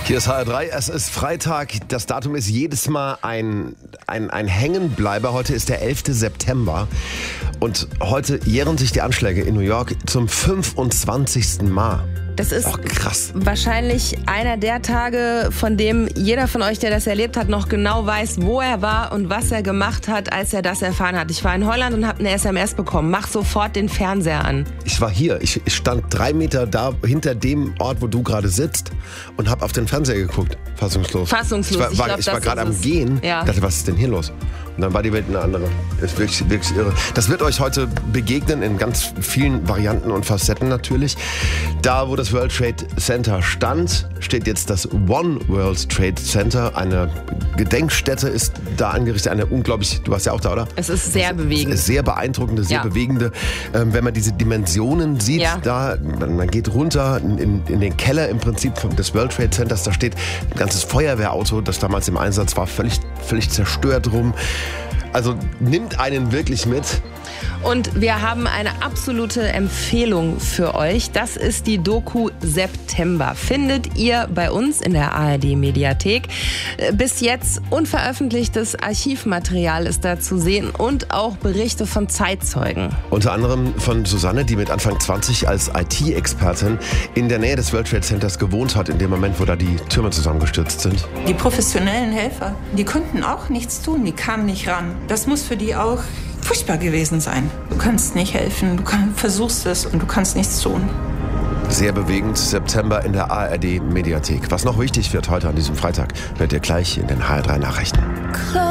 Hier ist HR3, es ist Freitag, das Datum ist jedes Mal ein Hängenbleiber. Heute ist der 11. September und heute jähren sich die Anschläge in New York zum 25. Mal. Das ist krass. Wahrscheinlich einer der Tage, von dem jeder von euch, der das erlebt hat, noch genau weiß, wo er war und was er gemacht hat, als er das erfahren hat. Ich war in Holland und habe eine SMS bekommen. Mach sofort den Fernseher an. Ich war hier. Ich stand 3 Meter da hinter dem Ort, wo du gerade sitzt und habe auf den Fernseher geguckt. Fassungslos. Fassungslos. Ich war gerade am Gehen. Ja. Dachte, was ist denn hier los? Und dann war die Welt eine andere. Das ist wirklich irre. Das wird euch heute begegnen in ganz vielen Varianten und Facetten natürlich. Da, wo das World Trade Center stand, steht jetzt das One World Trade Center. Eine Gedenkstätte ist da angerichtet. Eine unglaublich, du warst ja auch da, oder? Es ist sehr bewegend. Sehr beeindruckende, sehr bewegende. Wenn man diese Dimensionen sieht, da, man geht runter in den Keller im Prinzip des World Trade Centers. Da steht ein ganzes Feuerwehrauto, das damals im Einsatz war, völlig zerstört rum. Also nimmt einen wirklich mit. Und wir haben eine absolute Empfehlung für euch. Das ist die Doku September. Findet ihr bei uns in der ARD-Mediathek. Bis jetzt unveröffentlichtes Archivmaterial ist da zu sehen und auch Berichte von Zeitzeugen. Unter anderem von Susanne, die mit Anfang 20 als IT-Expertin in der Nähe des World Trade Centers gewohnt hat, in dem Moment, wo da die Türme zusammengestürzt sind. Die professionellen Helfer, die konnten auch nichts tun, die kamen nicht ran. Das muss für die auch furchtbar gewesen sein. Du kannst nicht helfen, versuchst es und du kannst nichts tun. Sehr bewegend, September in der ARD-Mediathek. Was noch wichtig wird heute an diesem Freitag, hört ihr gleich in den HR3 Nachrichten.